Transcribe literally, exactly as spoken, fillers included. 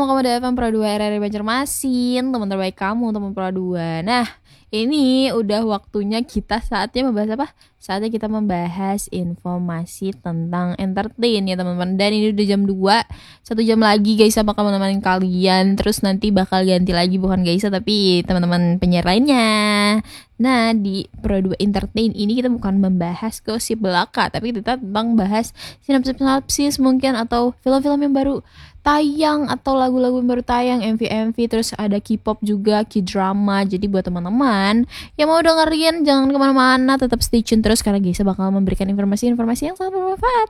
Kamu datang Pro dua R R Banjarmasin, teman terbaik kamu, teman Pro dua. Nah, ini udah waktunya kita saatnya membahas apa? Saatnya kita membahas informasi tentang entertain ya teman-teman. Dan ini udah jam dua, satu jam lagi Gaisa bakal menemani kalian. Terus nanti bakal ganti lagi, bukan Gaisa tapi teman-teman penyiar lainnya. Nah, di Pro dua Entertain ini kita bukan membahas gosip belaka, tapi kita tentang bahas sinopsis-sinopsis mungkin atau film-film yang baru tayang atau lagu-lagu yang baru tayang, M V M V, terus ada K-pop juga, K-drama. Jadi buat teman-teman yang mau dengerin jangan kemana-mana, tetap stay tune terus karena Gaisa bakal memberikan informasi-informasi yang sangat bermanfaat.